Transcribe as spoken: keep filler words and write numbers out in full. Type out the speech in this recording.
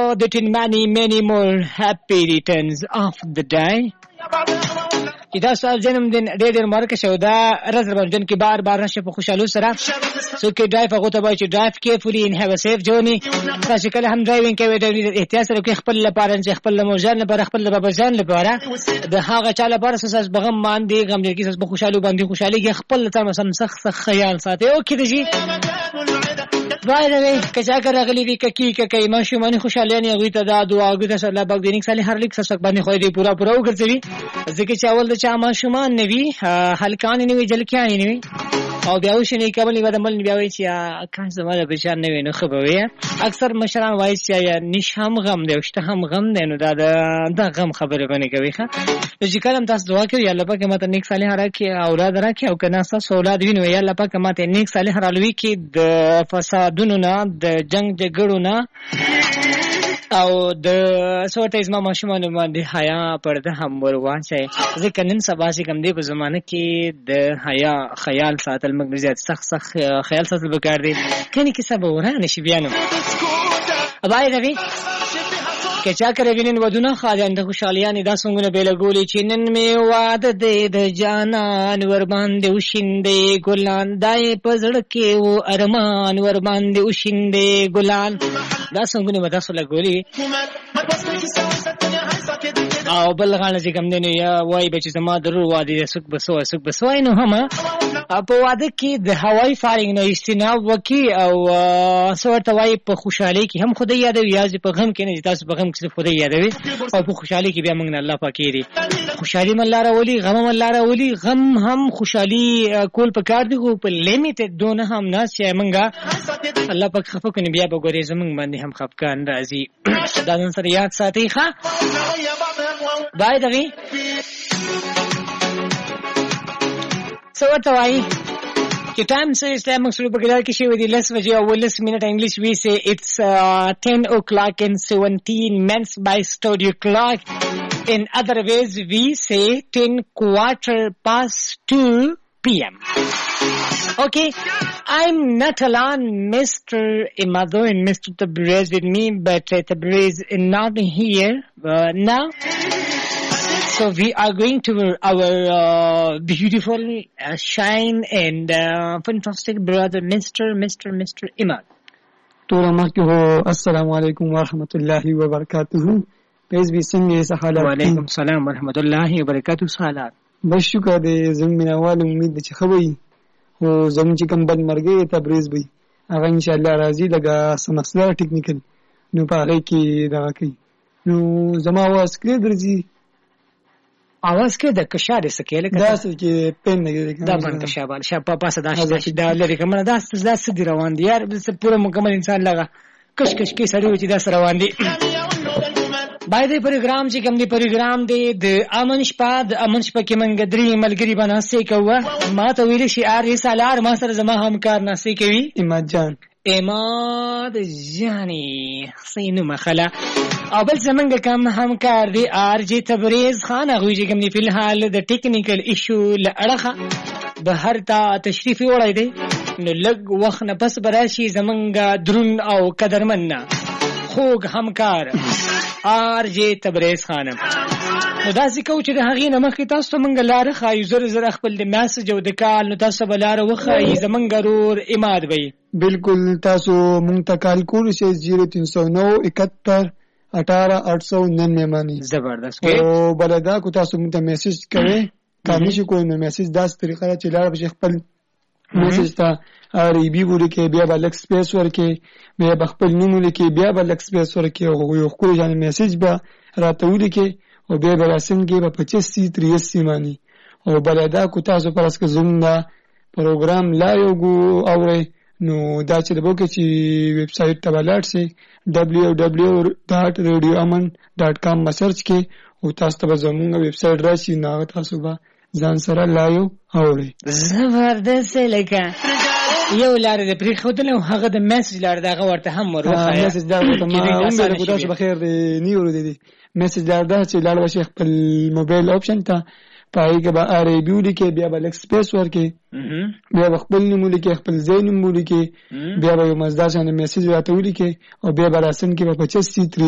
the tin many many more happy returns of the day. چې دا سال جنم دین ډېر ډېر مبارک شو. دا ورځ رمضان کې بار بار نشه په خوشحالو سره څوک ډرایو هغه ته وایي چې ډرایو کیرفولي ان هاف ا سیف جورني. تاسو کله هم ډرایوینګ کوئ د احتیاط سره کې خپل لپاره چې خپل مورجان لپاره خپل بابا جان لپاره د هغه چا لپاره ساس بغم باندې غم لري کې په خوشحالو باندې خوشحالي کې خپل تر مسم سخت سخت خیال ساتي. او کې دي وای دا وی کچا کرغلی وی ککی ککی ما شو مانی خوشاله نه غوي ته دا دعا غوته صلی الله پاک دینک صالح هر لیک سس باندې خو دې پورا پورا وګرځوي ځکه چې اول د چا ما شو مان نوي هلکان نوي جلکیان نوي او بیا وشنی کبل نه بدمل بیا وی چې کان زموږ بشار نه وینو خو به اکثر مشران وایي چې نشم غم دی وشته هم غم دی نو دا د غم خبره باندې کوي ښه. چې کلم تاسو دعا کوي الله پاک ماته نیک صالح راکړي اولاد راکړي او کنه تاسو اولاد وینو یا الله پاک ماته نیک صالح رالوي کې د فسادونو نه د جنگ جګړو نه او د سوټه ازما ماشومان باندې حیا پرده هم ورواچي. ځکه نن سبا چې کوم دی په زمانه کې د حیا خیال ساتل موږ زیات سخت سخت خیال ساتل وکړ دي کني کې سبا ورانه شي بیانو ابای دوی که چا کرے وینن ودونه خاجان د خوشالیان دا څنګه به لګولې چې نن می واده دې د جانان ور باندې وشیندې ګلان دای پزړ کې و ارمان ور باندې وشیندې ګلان دا څنګه مدا سره لګولې او بل غاڼه چې کوم دی یا وای به چې زما درو واده سک بسو سک بسو نو هم په واده کې د هوای فایرینګ نه استناب وکي او سورته وای په خوشحالي کې هم خدای یادوي یا په غم کې نه تاسو په غم کې خدای یادوي او په خوشحالي کې بیا موږ نه الله پاکي دي خوشحالي مل لاره ولي غم مل لاره ولي غم هم خوشحالي کول په کار دی خو په لیمیټ دونه هم نه چې موږ الله پاک خفه کني بیا به ګورې زمونږ باندې هم خفقان راځي. دا نن سره یاد ساتي ښه بای دوی So what do I? The time says time is super good. Kishi with the less vijay or less minute English. We say it's uh, ten o'clock and seventeen minutes by studio clock. In other ways, we say ten quarter past two p.m. Okay, I'm not alone, Mister Imado and Mister Tabriz with me, but uh, Tabriz is not here uh, now. So we are going to our uh, beautiful, uh, shine and uh, fantastic brother, Mister Mister Mister Imad. Tora makiho, assalamu alaikum wa rahmatullahi wa barakatuhu. Please be singing sahalat. Wa alaikum salam wa rahmatullahi wa barakatuhu sahalat. بس شکر دې زمينه والو امید چې خوي او زمون چې کوم بل مرګي تبریز وي هغه ان شاء الله راځي لګه سمسله ټیکنیکل نو په هغه کې دا کوي نو زما واس کې درځي اواز کې د کشاره سکیل کې دا څه کې پین نه دا باندې شابه شابه پاسه داشته دا لري کومه دا څه سدي روان دي یار بس پوره مکمل انسان لگا کش کش کې سړی و چې دا سره روان دي. بای دې پروګرام چې کوم دی پروګرام دی د امن شپه د امن شپه کې منګ درې ملګری بناسته کوه ما ته ویل شي ار سالار ما سره زما همکار ناسي کوي اماد جان اماد جاني سینو مخلا او بل زمنګ کوم همکار دی ار جی تبریز خان هغه چې کوم دی په الحال د ټیکنیکل ایشو لړخه به هر تا تشریف وړای دی نو لګ وخت نه پس براشي زمنګ درون او قدرمن خوګ همکار آر جی تبریز خانم نو داسې کو چې د هغې نه مخکې تاسو ته موږ لاره ښایو زر زر خپل د میسج او د کال نو تاسو به لاره وښایي زموږ رور اماد وی بالکل تاسو موږ ته کال کولی شئ زیرو تین سو نو اکہتر اٹھارہ آٹھ سو ننانوے باندې زبردست او بل دا کو تاسو موږ ته میسج کوئ کارنی شي کوئی نو میسج داسې طریقه ده چې لاره به خپل میسج ته ریبي ولیکئ بیا به لږ سپیس ورکئ بیا به خپل نوم ولیکئ بیا به لږ سپیس ورکئ او یو ښکلی جانې میسج به راته ولیکئ او بیا به راسنګئ به پچیس تریسي باندې او بله دا کو تاسو فرض که زموږ دا پروګرام لایو اورئ نو دا چې د بوکې چې ویب سایټ ته به لاړ شئ ډبلیو ډبلیو ډاټ ریډیو امن ډاټ کام به سرچ کړئ او تاسو ته به زموږ ویب سایټ راشي نو هغه تاسو به ځان سره لایو اورئ. زبردست لکه یو لاره د پری خودل او هغه د میسج لاره دغه ورته هم ورخه میسج دا ته ما عمر کو تاسو بخیر دی نیورو دی میسج دا دا چې لاړ وشي خپل موبایل اپشن ته پای کې به ار ای بیو لیکي بیا به لک سپیس ورکي بیا خپل نوم لیکي خپل ځای نوم لیکي بیا به مزدا شانه میسج راته ولیکي او بیا به راسن کې به پچیس